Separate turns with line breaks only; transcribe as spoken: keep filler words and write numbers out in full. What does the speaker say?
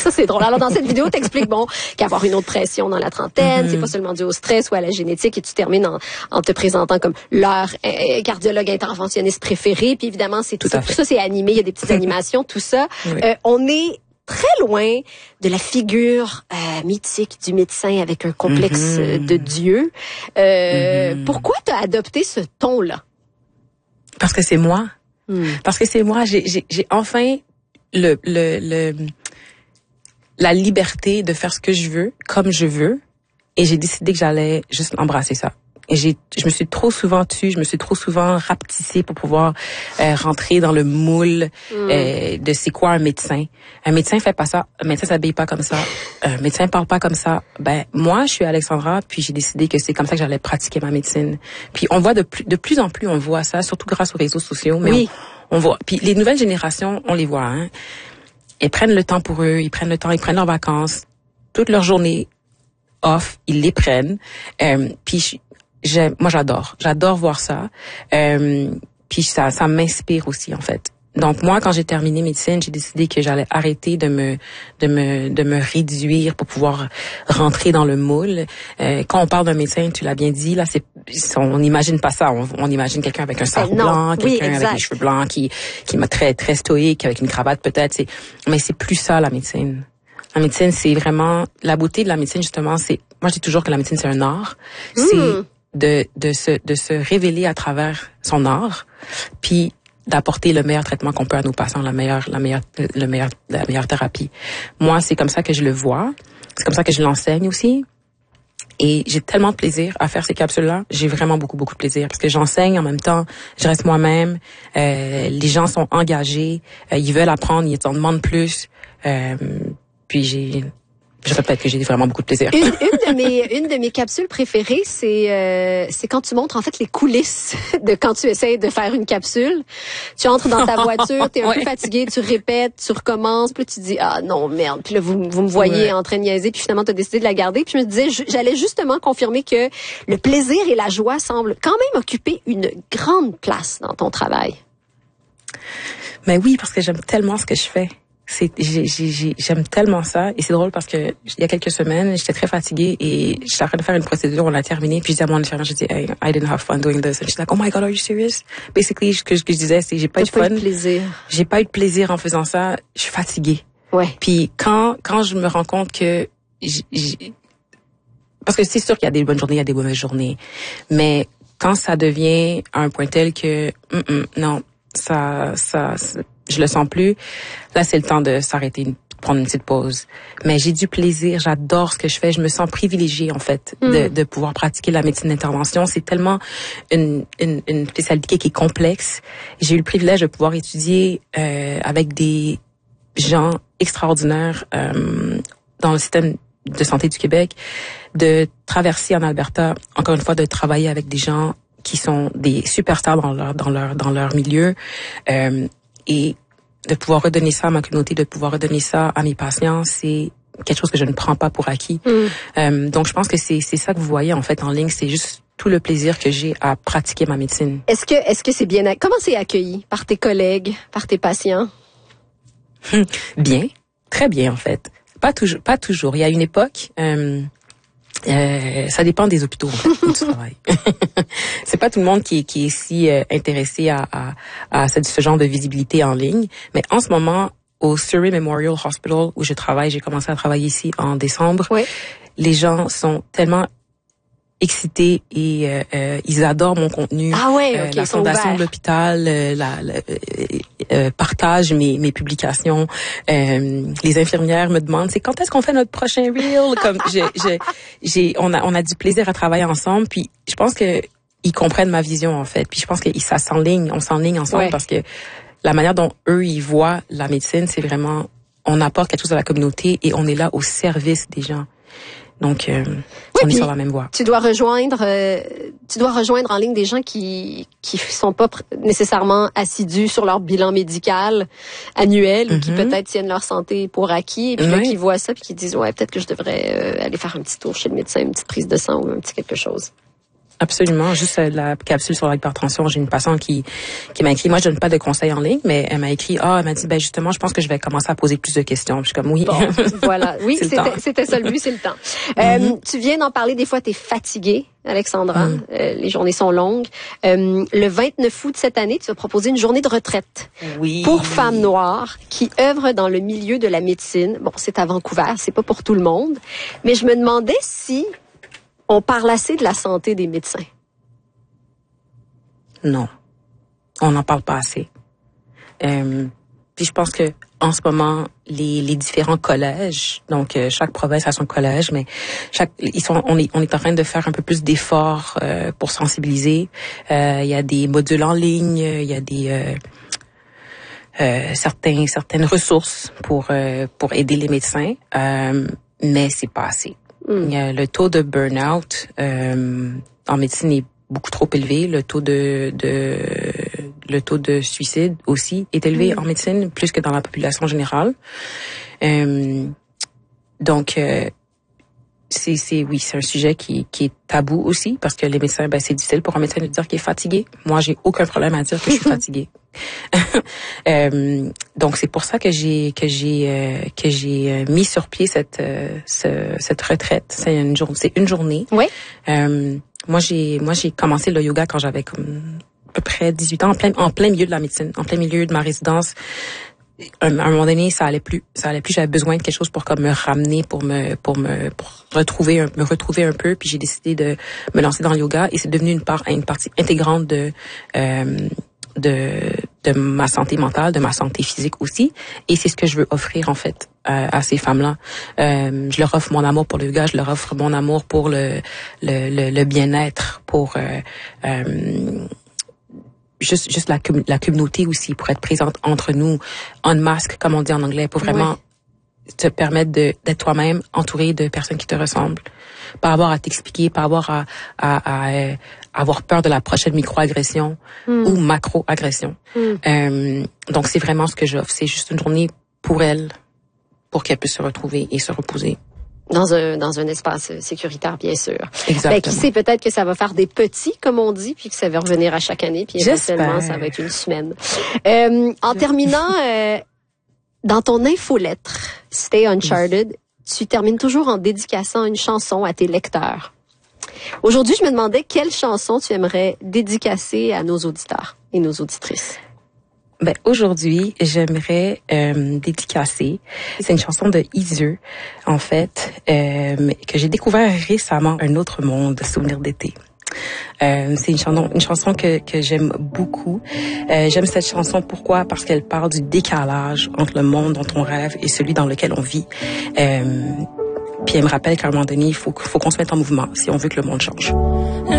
Ça, c'est drôle. Alors, dans cette vidéo, t'expliques, bon, qu'avoir une autre pression dans la trentaine, mm-hmm. c'est pas seulement dû au stress ou à la génétique, et tu termines en, en te présentant comme leur euh, cardiologue interventionniste préféré. Puis évidemment, c'est tout, tout, tout ça, c'est animé. Il y a des petites animations, tout ça. Oui. Euh, on est très loin de la figure euh, mythique du médecin avec un complexe mm-hmm. de Dieu. Euh, mm-hmm. Pourquoi t'as adopté ce ton-là?
Parce que c'est moi. Mm. Parce que c'est moi. J'ai, j'ai, j'ai enfin le, le, le, la liberté de faire ce que je veux, comme je veux. Et j'ai décidé que j'allais juste embrasser ça. Et j'ai, je me suis trop souvent tue, je me suis trop souvent rapetissée pour pouvoir euh, rentrer dans le moule mm. euh, de c'est quoi un médecin. Un médecin fait pas ça, un médecin s'habille pas comme ça, un médecin parle pas comme ça. Ben moi, je suis Alexandra, puis j'ai décidé que c'est comme ça que j'allais pratiquer ma médecine. Puis on voit de plus, de plus en plus, on voit ça, surtout grâce aux réseaux sociaux. Mais oui. on, on voit. Puis les nouvelles générations, on les voit. Hein. Ils prennent le temps pour eux, ils prennent le temps, ils prennent leurs vacances, toute leur journée off, ils les prennent. Euh, puis J'aime, moi, j'adore. J'adore voir ça. Euh, puis ça, ça m'inspire aussi, en fait. Donc, moi, quand j'ai terminé médecine, j'ai décidé que j'allais arrêter de me, de me, de me réduire pour pouvoir rentrer dans le moule. Euh, quand on parle d'un médecin, tu l'as bien dit, là, c'est, on n'imagine pas ça. On, on imagine quelqu'un avec un sarrau blanc, quelqu'un oui, avec les cheveux blancs, qui, qui est très, très stoïque, avec une cravate peut-être. C'est, mais c'est plus ça, la médecine. La médecine, c'est vraiment, la beauté de la médecine, justement, c'est, moi, je dis toujours que la médecine, c'est un art. Mmh. C'est, de de se de se révéler à travers son art, puis d'apporter le meilleur traitement qu'on peut à nos patients, la meilleure la meilleure le meilleur la meilleure thérapie. Moi, c'est comme ça que je le vois, c'est comme ça que je l'enseigne aussi. Et j'ai tellement de plaisir à faire ces capsules-là. J'ai vraiment beaucoup, beaucoup de plaisir parce que j'enseigne en même temps, je reste moi-même. Euh, les gens sont engagés, euh, ils veulent apprendre, ils en demandent plus. Euh, puis j'ai Je répète que j'ai vraiment beaucoup de plaisir.
Une, une de mes une de mes capsules préférées, c'est euh, c'est quand tu montres en fait les coulisses de quand tu essaies de faire une capsule. Tu entres dans ta voiture, t'es un ouais. peu fatigué, tu répètes, tu recommences, puis là, tu dis ah non merde, puis là vous vous me voyez ouais. en train de niaiser, puis finalement t'as décidé de la garder. Puis je me disais j'allais justement confirmer que le plaisir et la joie semblent quand même occuper une grande place dans ton travail.
Mais oui, parce que j'aime tellement ce que je fais. C'est, j'ai, j'ai, j'aime tellement ça. Et c'est drôle parce que il y a quelques semaines, j'étais très fatiguée et j'étais en train de faire une procédure, on l'a terminée. Puis je disais à mon infirmière, je dis, hey, I didn't have fun doing this. And she's like, oh my God, are you serious? Basically, ce que, ce que je disais, c'est, j'ai pas eu de fun.
Pas eu de plaisir.
J'ai pas eu de plaisir en faisant ça. Je suis fatiguée.
Ouais.
Puis quand, quand je me rends compte que j'ai, j'ai, parce que c'est sûr qu'il y a des bonnes journées, il y a des mauvaises journées. Mais quand ça devient à un point tel que, mm, mm, non, ça, ça, ça je le sens plus. Là, c'est le temps de s'arrêter, de prendre une petite pause. Mais j'ai du plaisir, j'adore ce que je fais. Je me sens privilégiée, en fait, mm. de, de pouvoir pratiquer la médecine d'intervention. C'est tellement une, une, une spécialité qui est complexe. J'ai eu le privilège de pouvoir étudier euh, avec des gens extraordinaires euh, dans le système de santé du Québec, de traverser en Alberta, encore une fois, de travailler avec des gens qui sont des superstars dans leur dans leur dans leur milieu. Euh, Et de pouvoir redonner ça à ma communauté, de pouvoir redonner ça à mes patients, c'est quelque chose que je ne prends pas pour acquis. Mm. Euh, donc, je pense que c'est c'est ça que vous voyez en fait en ligne, c'est juste tout le plaisir que j'ai à pratiquer ma médecine.
Est-ce que est-ce que c'est bien comment c'est accueilli par tes collègues, par tes patients?
Bien, très bien en fait. Pas toujours, pas toujours. Il y a une époque. Euh, Euh, ça dépend des hôpitaux en fait, où tu travailles. C'est pas tout le monde qui est, qui est si euh, intéressé à, à, à ce, ce genre de visibilité en ligne. Mais en ce moment, au Surrey Memorial Hospital où je travaille, j'ai commencé à travailler ici en décembre. Oui. Les gens sont tellement excités et euh, euh, ils adorent mon contenu.
Ah ouais, okay,
euh, la fondation de l'hôpital, euh, la, la euh, euh, partage mes mes publications. Euh, les infirmières me demandent c'est quand est-ce qu'on fait notre prochain reel. Comme j'ai j'ai j'ai on a on a du plaisir à travailler ensemble. Puis je pense que ils comprennent ma vision en fait. Puis je pense que ça s'enligne, on s'enligne ensemble ouais. parce que la manière dont eux ils voient la médecine, c'est vraiment on apporte quelque chose à la communauté et on est là au service des gens. Donc, euh, oui, on est sur la même voie.
Tu dois rejoindre, euh, tu dois rejoindre en ligne des gens qui qui sont pas pr- nécessairement assidus sur leur bilan médical annuel mm-hmm. ou qui peut-être tiennent leur santé pour acquis et puis oui. là qui voient ça puis qui disent ouais peut-être que je devrais euh, aller faire un petit tour chez le médecin, une petite prise de sang ou un petit quelque chose.
Absolument. Juste euh, la capsule sur l'hypertension. J'ai une patiente qui qui m'a écrit. Moi, je donne pas de conseils en ligne, mais elle m'a écrit. Ah, elle m'a dit, ben justement, je pense que je vais commencer à poser plus de questions. Puis je suis comme oui.
Bon, voilà. Oui, c'était c'était ça le but, c'est le temps. Mm-hmm. Euh, tu viens d'en parler. Des fois, t'es fatiguée, Alexandra. Mm. Euh, les journées sont longues. Euh, le vingt-neuf août de cette année, tu as proposé une journée de retraite.
Oui.
Pour femmes noires qui œuvrent dans le milieu de la médecine. Bon, c'est à Vancouver, c'est pas pour tout le monde, mais je me demandais si on parle assez de la santé des médecins.
Non, on n'en parle pas assez. Euh, puis je pense que en ce moment, les, les différents collèges, donc euh, chaque province a son collège, mais chaque ils sont, on est on est en train de faire un peu plus d'efforts euh, pour sensibiliser. Euh, il y a des modules en ligne, il y a des euh, euh, certains certaines ressources pour euh, pour aider les médecins, euh, mais c'est pas assez. Mm. Il y a le taux de burn-out euh, en médecine est beaucoup trop élevé. Le taux de, de le taux de suicide aussi est élevé mm. en médecine, plus que dans la population générale. Euh, donc, euh, c'est, c'est, oui, c'est un sujet qui, qui est tabou aussi, parce que les médecins, ben, c'est difficile pour un médecin de dire qu'il est fatigué. Moi, j'ai aucun problème à dire que je suis fatiguée. euh, donc, c'est pour ça que j'ai, que j'ai, euh, que j'ai mis sur pied cette, euh, ce, cette retraite. C'est une journée, c'est une journée.
Oui.
Euh, Moi, j'ai, moi, j'ai commencé le yoga quand j'avais comme à peu près dix-huit ans, en plein, en plein milieu de la médecine, en plein milieu de ma résidence. À un moment donné, ça allait plus, ça allait plus. J'avais besoin de quelque chose pour comme me ramener, pour me, pour me, pour retrouver, un, me retrouver un peu. Puis j'ai décidé de me lancer dans le yoga et c'est devenu une part, une partie intégrante de, euh, de, de ma santé mentale, de ma santé physique aussi. Et c'est ce que je veux offrir en fait à, à ces femmes-là. Euh, je leur offre mon amour pour le yoga, je leur offre mon amour pour le, le, le, le bien-être, pour euh, euh, juste juste la, la communauté aussi, pour être présente entre nous, en masque, comme on dit en anglais, pour vraiment ouais. te permettre de, d'être toi-même, entouré de personnes qui te ressemblent. Pas avoir à t'expliquer, pas avoir à, à, à, à avoir peur de la prochaine micro-agression mm. ou macro-agression. Mm. Euh, donc, c'est vraiment ce que j'offre. C'est juste une journée pour elle, pour qu'elle puisse se retrouver et se reposer.
Dans un dans un espace sécuritaire, bien sûr.
Exactement.
Ben, qui sait, peut-être que ça va faire des petits, comme on dit, puis que ça va revenir à chaque année, puis éventuellement, ça va être une semaine. Euh, en Je... terminant, euh, dans ton infolettre, Stay Uncharted, oui. tu termines toujours en dédicaçant une chanson à tes lecteurs. Aujourd'hui, je me demandais quelle chanson tu aimerais dédicacer à nos auditeurs et nos auditrices.
Ben aujourd'hui, j'aimerais euh, dédicacer. C'est une chanson de Izieu, en fait, euh, que j'ai découvert récemment, Un autre monde, Souvenir d'été. Euh, c'est une chanson, une chanson que que j'aime beaucoup. Euh, j'aime cette chanson pourquoi? Parce qu'elle parle du décalage entre le monde dont on rêve et celui dans lequel on vit. Euh, puis elle me rappelle qu'à un moment donné, il faut faut qu'on se mette en mouvement si on veut que le monde change.